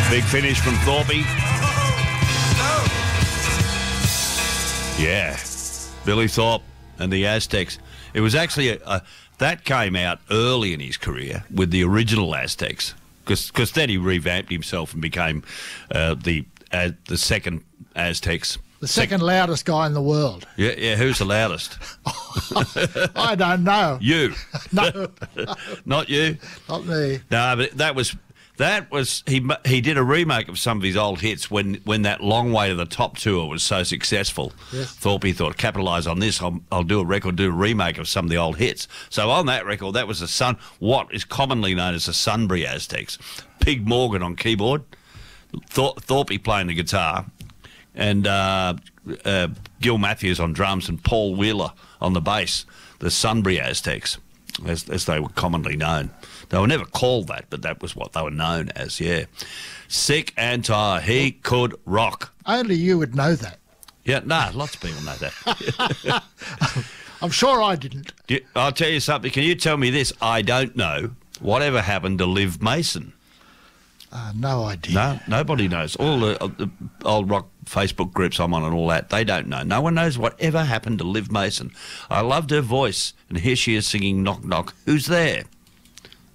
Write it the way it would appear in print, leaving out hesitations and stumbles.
Big finish from Thorpe. Yeah, Billy Thorpe and the Aztecs. It was actually that came out early in his career with the original Aztecs, because then he revamped himself and became the second Aztecs. The second loudest guy in the world. Yeah. Who's the loudest? I don't know. You. No. Not you. Not me. No, but that was he did a remake of some of his old hits when that Long Way to the Top tour was so successful. Yes. Thorpe thought, capitalise on this, I'll do a remake of some of the old hits. So on that record, that was what is commonly known as the Sunbury Aztecs. Pig Morgan on keyboard, Thorpe playing the guitar, and Gil Matthews on drums and Paul Wheeler on the bass. The Sunbury Aztecs, as they were commonly known. They were never called that, but that was what they were known as, yeah. Sick and tired. He could rock. Only you would know that. Yeah, no, lots of people know that. I'm sure I didn't. I'll tell you something. Can you tell me this? I don't know. Whatever happened to Liv Mason? No idea. No, nobody knows. All the old rock Facebook groups I'm on and all that, they don't know. No one knows whatever happened to Liv Mason. I loved her voice, and here she is singing Knock Knock. Who's there?